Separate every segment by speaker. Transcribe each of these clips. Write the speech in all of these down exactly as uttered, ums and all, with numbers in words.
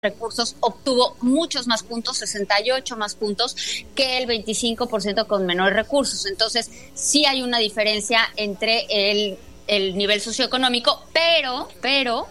Speaker 1: recursos obtuvo muchos más puntos, sesenta y ocho más puntos que el veinticinco por ciento con menores recursos. Entonces, sí hay una diferencia entre el, el nivel socioeconómico, pero, pero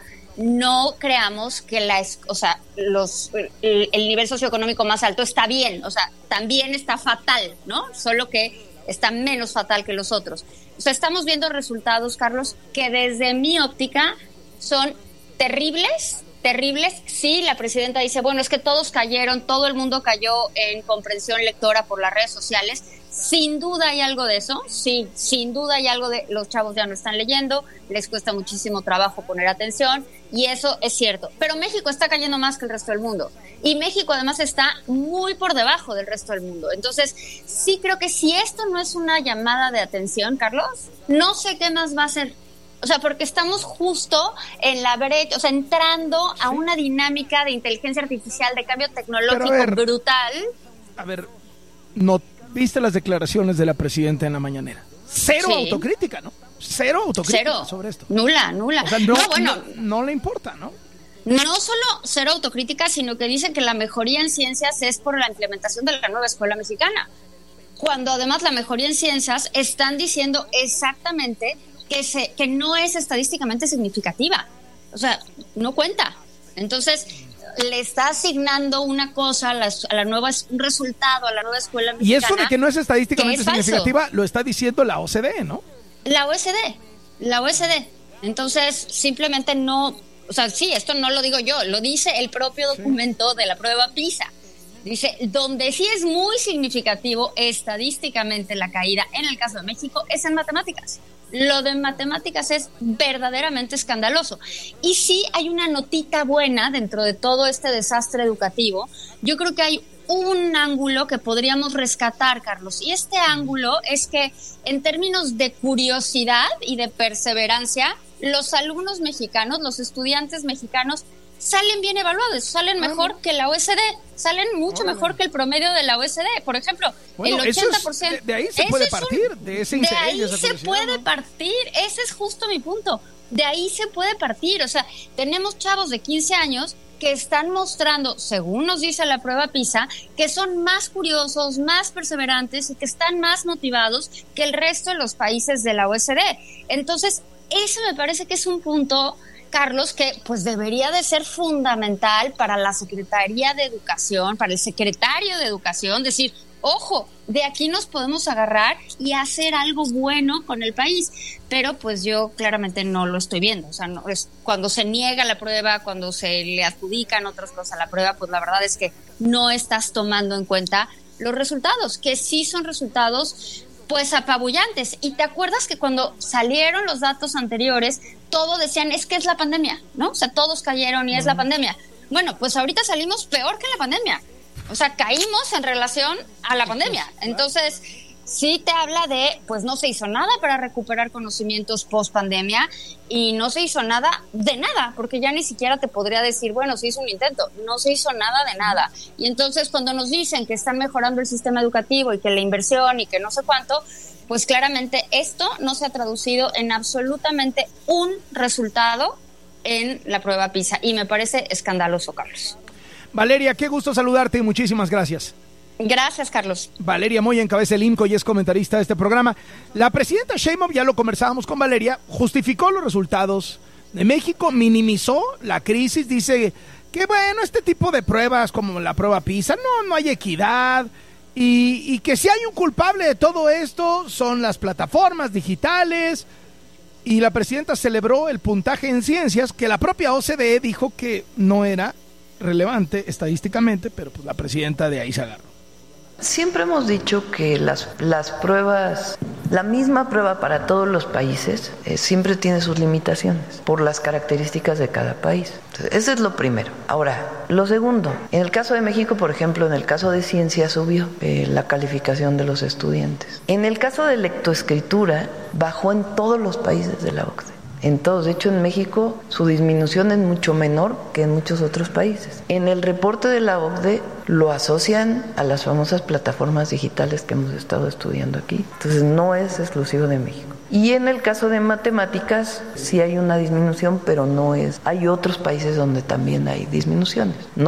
Speaker 1: no creamos que la, o sea, los, el, el nivel socioeconómico más alto está bien, o sea, también está fatal, ¿no? Solo que está menos fatal que los otros. O sea, estamos viendo resultados, Carlos, que desde mi óptica son terribles, terribles. Sí, la presidenta dice, bueno, es que todos cayeron, todo el mundo cayó en comprensión lectora por las redes sociales. Sin duda hay algo de eso, sí, sin duda hay algo de los chavos ya no están leyendo, les cuesta muchísimo trabajo poner atención y eso es cierto. Pero México está cayendo más que el resto del mundo y México además está muy por debajo del resto del mundo. Entonces, sí creo que si esto no es una llamada de atención, Carlos, no sé qué más va a ser. O sea, porque estamos justo en la brecha, o sea, entrando a sí. una dinámica de inteligencia artificial, de cambio tecnológico ver, brutal.
Speaker 2: A ver, ¿no viste las declaraciones de la presidenta en la mañanera? Cero sí. autocrítica, ¿no? Cero autocrítica
Speaker 1: cero.
Speaker 2: sobre esto.
Speaker 1: Nula, nula.
Speaker 2: O sea, no,
Speaker 1: no, bueno,
Speaker 2: no, no le importa, ¿no?
Speaker 1: No solo cero autocrítica, sino que dice que la mejoría en ciencias es por la implementación de la nueva escuela mexicana. Cuando además la mejoría en ciencias están diciendo exactamente que, se, que no es estadísticamente significativa. O sea, no cuenta. Entonces, le está asignando una cosa a la, a la nueva, un resultado a la nueva escuela mexicana.
Speaker 2: Y eso de que no es estadísticamente
Speaker 1: es
Speaker 2: significativa lo está diciendo la O C D E, ¿no?
Speaker 1: La O E C D, la O E C D. Entonces, simplemente no, o sea, sí, esto no lo digo yo, lo dice el propio documento sí. de la prueba PISA. Dice, donde sí es muy significativo estadísticamente la caída, en el caso de México, es en matemáticas. Lo de matemáticas es verdaderamente escandaloso. Y sí hay una notita buena dentro de todo este desastre educativo. Yo creo que hay un ángulo que podríamos rescatar, Carlos. Y este ángulo es que en términos de curiosidad y de perseverancia, los alumnos mexicanos, los estudiantes mexicanos, salen bien evaluados, salen mejor que la O E C D, salen mucho
Speaker 2: Órale.
Speaker 1: mejor que el promedio de la O E C D. Por ejemplo,
Speaker 2: bueno, el ochenta por ciento. Es, de, de ahí se puede partir, un, de ese interés.
Speaker 1: De ahí
Speaker 2: esa
Speaker 1: se puede
Speaker 2: ¿no?
Speaker 1: partir, ese es justo mi punto. De ahí se puede partir. O sea, tenemos chavos de quince años que están mostrando, según nos dice la prueba PISA, que son más curiosos, más perseverantes y que están más motivados que el resto de los países de la O E C D. Entonces, ese me parece que es un punto, Carlos, que pues debería de ser fundamental para la Secretaría de Educación, para el secretario de Educación, decir, ojo, de aquí nos podemos agarrar y hacer algo bueno con el país, pero pues yo claramente no lo estoy viendo. O sea, no, es, cuando se niega la prueba, cuando se le adjudican otras cosas a la prueba, pues la verdad es que no estás tomando en cuenta los resultados, que sí son resultados pues apabullantes. Y te acuerdas que cuando salieron los datos anteriores, todos decían, es que es la pandemia, ¿no? O sea, todos cayeron y es la pandemia. Bueno, pues ahorita salimos peor que la pandemia. O sea, caímos en relación a la pandemia. Entonces, sí te habla de, pues no se hizo nada para recuperar conocimientos post pandemia y no se hizo nada de nada, porque ya ni siquiera te podría decir, bueno, se hizo un intento. No se hizo nada de nada. Y entonces, cuando nos dicen que están mejorando el sistema educativo y que la inversión y que no sé cuánto, pues claramente esto no se ha traducido en absolutamente un resultado en la prueba PISA. Y me parece escandaloso, Carlos.
Speaker 2: Valeria, qué gusto saludarte y muchísimas gracias.
Speaker 1: Gracias, Carlos.
Speaker 2: Valeria Moya encabeza el IMCO y es comentarista de este programa. La presidenta Sheinbaum, ya lo conversábamos con Valeria, justificó los resultados de México, minimizó la crisis, dice que bueno, este tipo de pruebas como la prueba PISA, no, no hay equidad y, y que si hay un culpable de todo esto son las plataformas digitales. Y la presidenta celebró el puntaje en ciencias que la propia O C D E dijo que no era relevante estadísticamente, pero pues la presidenta de ahí se agarró.
Speaker 3: Siempre hemos dicho que las, las pruebas, la misma prueba para todos los países, eh, siempre tiene sus limitaciones por las características de cada país. Entonces, eso es lo primero. Ahora, lo segundo, en el caso de México, por ejemplo, en el caso de ciencia subió eh, la calificación de los estudiantes. En el caso de lectoescritura, bajó en todos los países de la O C D E. En todos, de hecho en México su disminución es mucho menor que en muchos otros países. En el reporte de la O C D E lo asocian a las famosas plataformas digitales que hemos estado estudiando aquí. Entonces no es exclusivo de México. Y en el caso de matemáticas sí hay una disminución, pero no es. Hay otros países donde también hay disminuciones. No